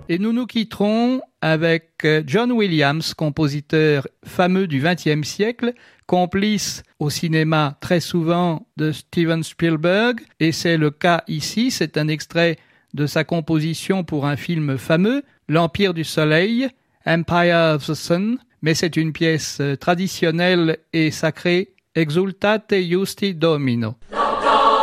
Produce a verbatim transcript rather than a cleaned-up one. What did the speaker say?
Et nous nous quitterons avec John Williams, compositeur fameux du vingtième siècle, complice au cinéma très souvent de Steven Spielberg, et c'est le cas ici. C'est un extrait de sa composition pour un film fameux, L'Empire du Soleil, Empire of the Sun, mais c'est une pièce traditionnelle et sacrée, Exultate Justi Domino.